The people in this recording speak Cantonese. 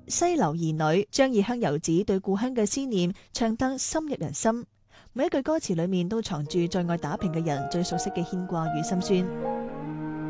西流兒女將以鄉遊子對故鄉嘅思念唱得深入人心，每一句歌詞裏面都藏住在外打拼嘅人最熟悉嘅牽掛與心酸。